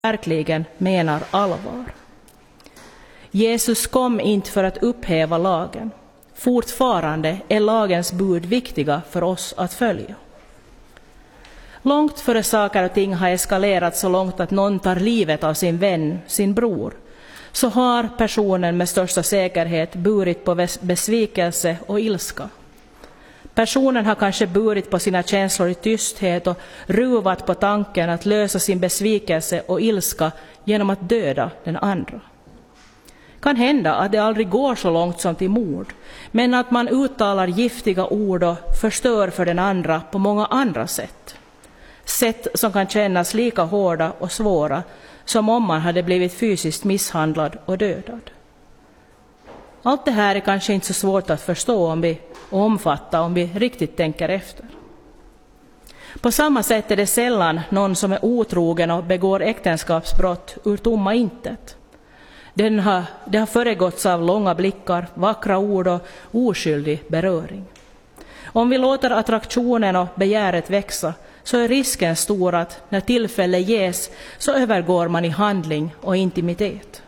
verkligen menar allvar. Jesus kom inte för att upphäva lagen. Fortfarande är lagens bud viktiga för oss att följa. Långt före saker och ting har eskalerat så långt att någon tar livet av sin vän, sin bror, så har personen med största säkerhet burit på besvikelse och ilska. Personen har kanske burit på sina känslor i tysthet och ruvat på tanken att lösa sin besvikelse och ilska genom att döda den andra. Kan hända att det aldrig går så långt som till mord, men att man uttalar giftiga ord och förstör för den andra på många andra sätt. Sätt som kan kännas lika hårda och svåra som om man hade blivit fysiskt misshandlad och dödad. Allt det här är kanske inte så svårt att förstå och omfatta om vi riktigt tänker efter. På samma sätt är det sällan någon som är otrogen och begår äktenskapsbrott ur tomma intet. Det har föregåtts av långa blickar, vackra ord och oskyldig beröring. Om vi låter attraktionen och begäret växa så är risken stor att när tillfälle ges så övergår man i handling och intimitet.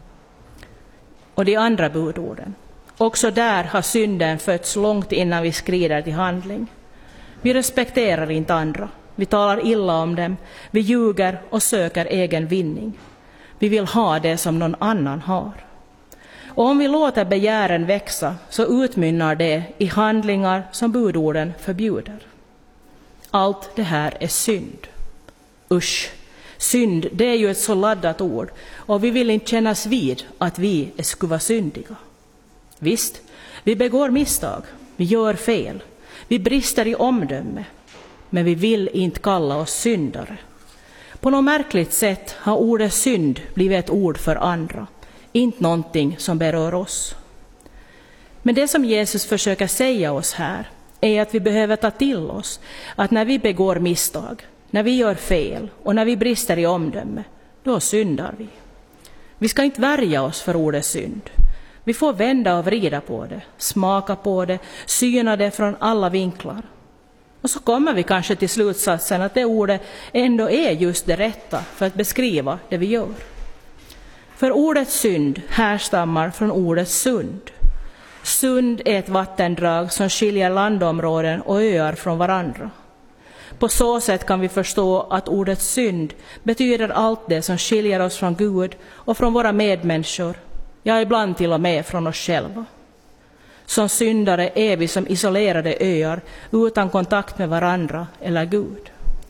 Och de andra budorden. Också där har synden fötts långt innan vi skrider till handling. Vi respekterar inte andra. Vi talar illa om dem. Vi ljuger och söker egen vinning. Vi vill ha det som någon annan har. Och om vi låter begären växa så utmynnar det i handlingar som budorden förbjuder. Allt det här är synd. Usch, synd, det är ju ett så laddat ord och vi vill inte kännas vid att vi skulle vara syndiga. Visst, vi begår misstag, vi gör fel, vi brister i omdöme, men vi vill inte kalla oss syndare. På något märkligt sätt har ordet synd blivit ett ord för andra, inte någonting som berör oss. Men det som Jesus försöker säga oss här är att vi behöver ta till oss att när vi begår misstag, när vi gör fel och när vi brister i omdöme, då syndar vi. Vi ska inte värja oss för ordet synd. Vi får vända och vrida på det, smaka på det, syna det från alla vinklar. Och så kommer vi kanske till slutsatsen att det ordet ändå är just det rätta för att beskriva det vi gör. För ordet synd härstammar från ordet sund. Sund är ett vattendrag som skiljer landområden och öar från varandra. På så sätt kan vi förstå att ordet synd betyder allt det som skiljer oss från Gud och från våra medmänniskor, ja ibland till och med från oss själva. Som syndare är vi som isolerade öar utan kontakt med varandra eller Gud.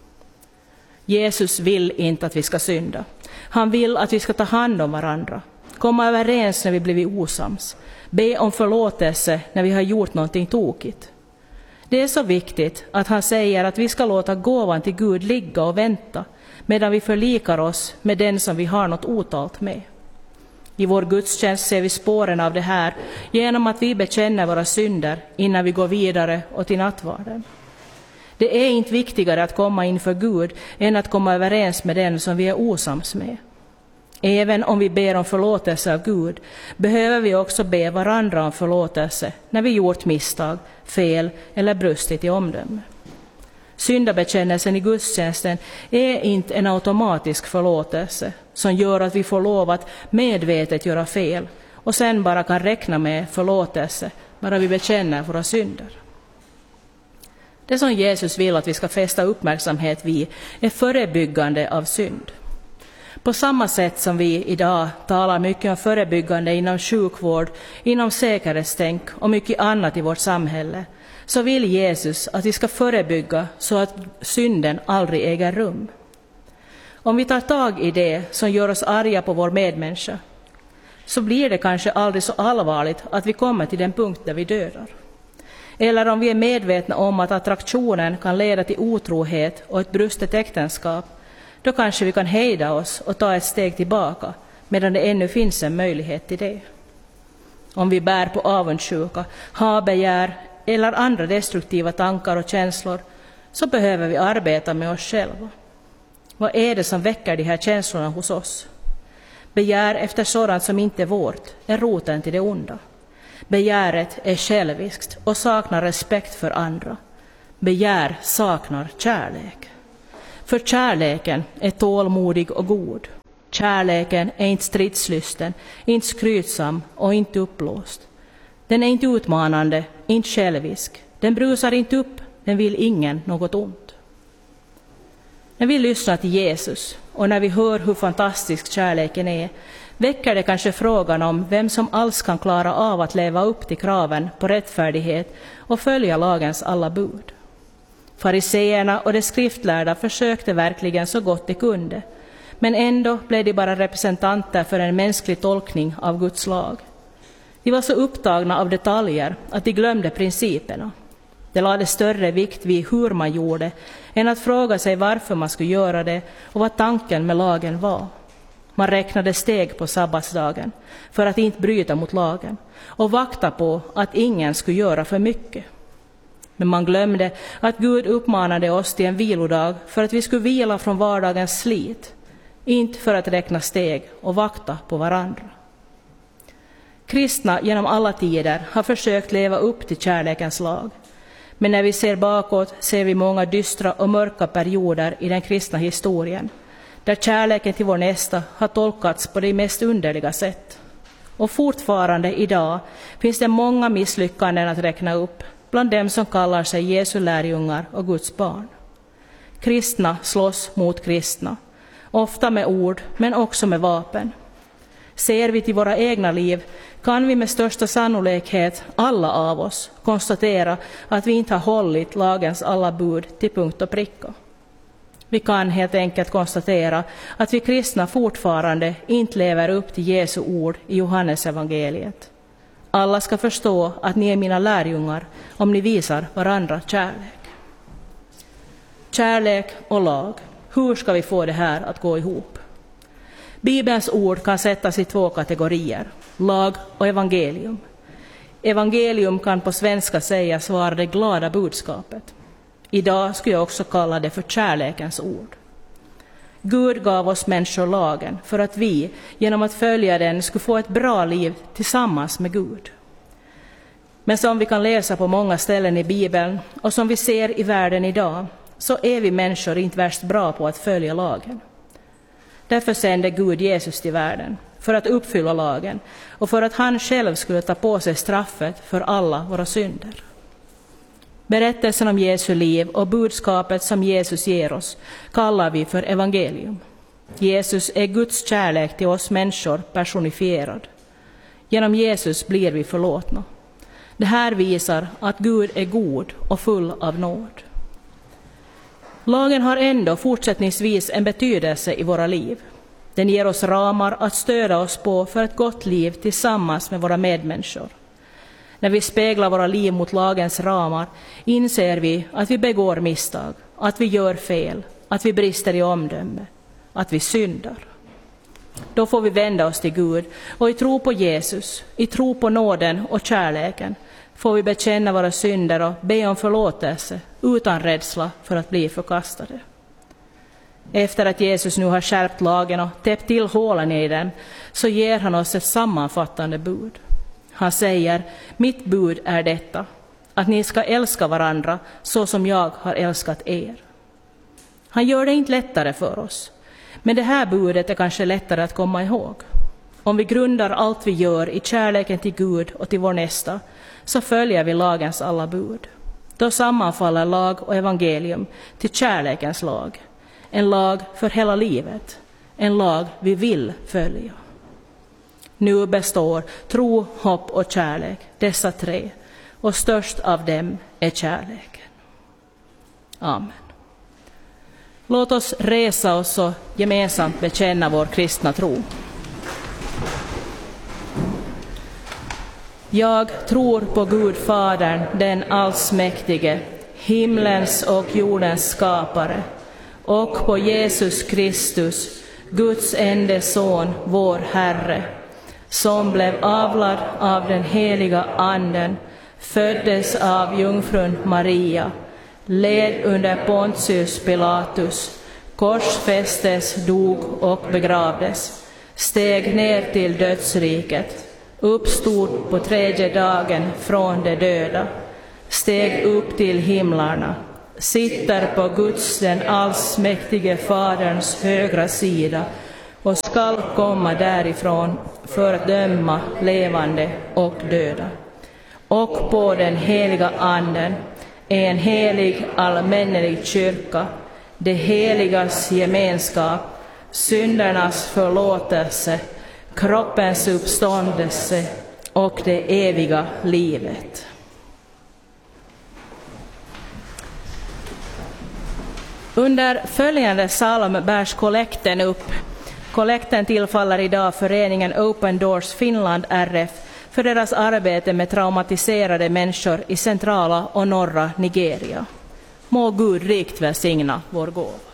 Jesus vill inte att vi ska synda. Han vill att vi ska ta hand om varandra, komma överens när vi blivit osams, be om förlåtelse när vi har gjort någonting tokigt. Det är så viktigt att han säger att vi ska låta gåvan till Gud ligga och vänta medan vi förlikar oss med den som vi har något otalt med. I vår gudstjänst ser vi spåren av det här genom att vi bekänner våra synder innan vi går vidare och till nattvarden. Det är inte viktigare att komma inför Gud än att komma överens med den som vi är osams med. Även om vi ber om förlåtelse av Gud behöver vi också be varandra om förlåtelse när vi gjort misstag, fel eller brustit i omdöme. Syndabekännelsen i gudstjänsten är inte en automatisk förlåtelse som gör att vi får lov att medvetet göra fel och sen bara kan räkna med förlåtelse bara vi bekänner våra synder. Det som Jesus vill att vi ska fästa uppmärksamhet vid är förebyggande av synd. På samma sätt som vi idag talar mycket om förebyggande inom sjukvård, inom säkerhetstänk och mycket annat i vårt samhälle, så vill Jesus att vi ska förebygga så att synden aldrig äger rum. Om vi tar tag i det som gör oss arga på vår medmänniska, så blir det kanske aldrig så allvarligt att vi kommer till den punkt där vi dödar. Eller om vi är medvetna om att attraktionen kan leda till otrohet och ett brustet äktenskap, då kanske vi kan hejda oss och ta ett steg tillbaka medan det ännu finns en möjlighet till det. Om vi bär på avundsjuka, habegär eller andra destruktiva tankar och känslor, så behöver vi arbeta med oss själva. Vad är det som väcker de här känslorna hos oss? Begär efter sådant som inte är vårt är roten till det onda. Begäret är själviskt och saknar respekt för andra. Begär saknar kärlek. För kärleken är tålmodig och god. Kärleken är inte stridslysten, inte skrytsam och inte uppblåst. Den är inte utmanande, inte självisk. Den brusar inte upp, den vill ingen något ont. När vi lyssnar till Jesus och när vi hör hur fantastisk kärleken är, väcker det kanske frågan om vem som alls kan klara av att leva upp till kraven på rättfärdighet och följa lagens alla bud. Fariseerna och de skriftlärda försökte verkligen så gott de kunde, men ändå blev de bara representanter för en mänsklig tolkning av Guds lag. De var så upptagna av detaljer att de glömde principerna. De lade större vikt vid hur man gjorde än att fråga sig varför man skulle göra det och vad tanken med lagen var. Man räknade steg på sabbatsdagen för att inte bryta mot lagen och vakta på att ingen skulle göra för mycket. Men man glömde att Gud uppmanade oss till en vilodag för att vi skulle vila från vardagens slit, inte för att räkna steg och vakta på varandra. Kristna genom alla tider har försökt leva upp till kärlekens lag. Men när vi ser bakåt ser vi många dystra och mörka perioder i den kristna historien, där kärleken till vår nästa har tolkats på de mest underliga sätt. Och fortfarande idag finns det många misslyckanden att räkna upp bland dem som kallar sig Jesu lärjungar och Guds barn. Kristna slåss mot kristna, ofta med ord men också med vapen. Ser vi till våra egna liv kan vi med största sannolikhet, alla av oss, konstatera att vi inte har hållit lagens alla bud till punkt och pricka. Vi kan helt enkelt konstatera att vi kristna fortfarande inte lever upp till Jesu ord i Johannes evangeliet. Alla ska förstå att ni är mina lärjungar om ni visar varandra kärlek. Kärlek och lag. Hur ska vi få det här att gå ihop? Bibelns ord kan sättas i 2 kategorier, lag och evangelium. Evangelium kan på svenska sägas vara det glada budskapet. Idag skulle jag också kalla det för kärlekens ord. Gud gav oss människor lagen för att vi, genom att följa den, skulle få ett bra liv tillsammans med Gud. Men som vi kan läsa på många ställen i Bibeln och som vi ser i världen idag, så är vi människor inte värst bra på att följa lagen. Därför sände Gud Jesus till världen, för att uppfylla lagen och för att han själv skulle ta på sig straffet för alla våra synder. Berättelsen om Jesu liv och budskapet som Jesus ger oss kallar vi för evangelium. Jesus är Guds kärlek till oss människor personifierad. Genom Jesus blir vi förlåtna. Det här visar att Gud är god och full av nåd. Lagen har ändå fortsättningsvis en betydelse i våra liv. Den ger oss ramar att stödja oss på för ett gott liv tillsammans med våra medmänniskor. När vi speglar våra liv mot lagens ramar inser vi att vi begår misstag, att vi gör fel, att vi brister i omdöme, att vi syndar. Då får vi vända oss till Gud och i tro på Jesus, i tro på nåden och kärleken får vi bekänna våra synder och be om förlåtelse utan rädsla för att bli förkastade. Efter att Jesus nu har skärpt lagen och täppt till hålen i den så ger han oss ett sammanfattande bud. Han säger, mitt bud är detta, att ni ska älska varandra så som jag har älskat er. Han gör det inte lättare för oss, men det här budet är kanske lättare att komma ihåg. Om vi grundar allt vi gör i kärleken till Gud och till vår nästa, så följer vi lagens alla bud. Då sammanfaller lag och evangelium till kärlekens lag. En lag för hela livet. En lag vi vill följa. Nu består tro, hopp och kärlek, dessa 3. Och störst av dem är kärleken. Amen. Låt oss resa oss och gemensamt bekänna vår kristna tro. Jag tror på Gud Fadern, den allsmäktige, himlens och jordens skapare, och på Jesus Kristus, Guds enda son, vår Herre, som blev avlad av den heliga anden, föddes av jungfrun Maria, led under Pontius Pilatus, korsfästes, dog och begravdes, steg ner till dödsriket, uppstod på 3:e dagen från de döda, steg upp till himlarna, sitter på Guds den allsmäktige Faderns högra sida och skall komma därifrån för att döma levande och döda. Och på den heliga anden, en helig allmännelig kyrka, det heligas gemenskap, syndernas förlåtelse, kroppens uppståndelse och det eviga livet. Under följande psalm bärs kollekten upp. Kollekten tillfaller idag föreningen Open Doors Finland RF för deras arbete med traumatiserade människor i centrala och norra Nigeria. Må Gud rikt välsigna vår gåva.